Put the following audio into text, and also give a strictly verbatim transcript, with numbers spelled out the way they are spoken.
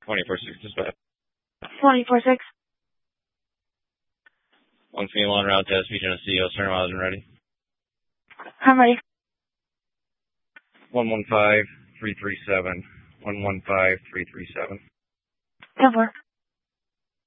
twenty-four six dispatch. twenty-four six. One female on route to S P Geneseo, center miles and ready. I'm ready. one one five three three seven. one one five three three seven. Over.